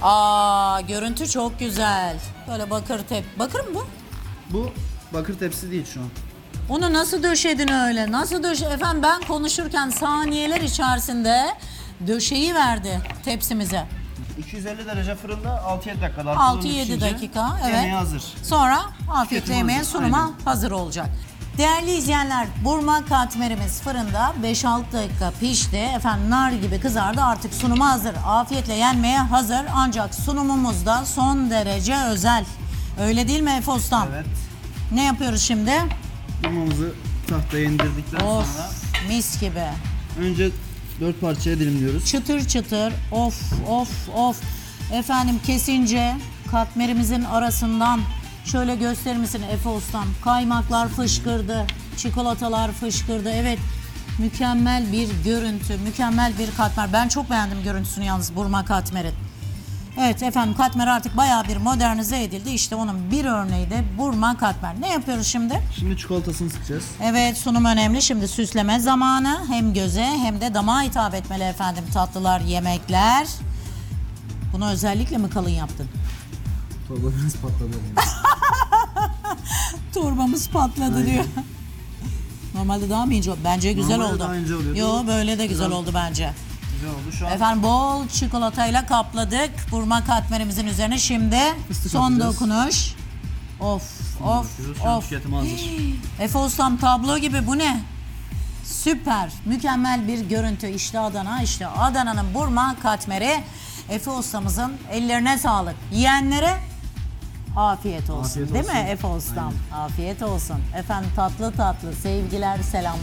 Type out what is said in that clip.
Aa, görüntü çok güzel. Böyle bakır bakır mı bu? Bu bakır tepsi değil şu an. Onu nasıl döşedin öyle? Nasıl Efendim ben konuşurken saniyeler içerisinde döşeyi verdi tepsimize. 250 derece fırında 6-7 dakikada. 6-7 dakika, evet. Yemeği hazır. Sonra afiyetle Tüketime yemeğe hazır, sunuma aynen. hazır olacak. Değerli izleyenler, burma katmerimiz fırında 5-6 dakika pişti. Efendim nar gibi kızardı, artık sunuma hazır. Afiyetle yenmeye hazır, ancak sunumumuz da son derece özel. Öyle değil mi Efe Ustam? Evet. Ne yapıyoruz şimdi? Burmamızı tahtaya indirdikten Of, sonra mis gibi. önce 4 parçaya dilimliyoruz. Çıtır çıtır, of of of. Efendim kesince katmerimizin arasından şöyle gösterir misin Efe Ustam? Kaymaklar fışkırdı, çikolatalar fışkırdı. Evet, mükemmel bir görüntü, mükemmel bir katmer. Ben çok beğendim görüntüsünü yalnız burma katmerin. Evet efendim, katmer artık bayağı bir modernize edildi. İşte onun bir örneği de burma katmer. Ne yapıyoruz şimdi? Şimdi çikolatasını sıkacağız. Evet, sunum önemli. Şimdi süsleme zamanı. Hem göze hem de damağa hitap etmeli efendim tatlılar, yemekler. Bunu özellikle mi kalın yaptın? Torba biraz patladı. Torbamız patladı Aynen. diyor. Normalde daha mı ince oldu? Bence güzel Normalde oldu. daha ince oluyordu. Yo, böyle de güzel Biraz- oldu bence. Güzel oldu şu an. Efendim bol çikolatayla kapladık burma katmerimizin üzerine. Şimdi Fıstık son atacağız. dokunuş. Of of Şu an of. tüketime hazır. Efe Ustam, tablo gibi, bu ne? Süper, mükemmel bir görüntü. İşte Adana, işte Adana'nın burma katmeri. Efe Ustamızın ellerine sağlık. Yiyenlere afiyet olsun. Afiyet Değil olsun. mi Efe Ustam? Afiyet olsun. Efendim tatlı tatlı sevgiler, selamlar.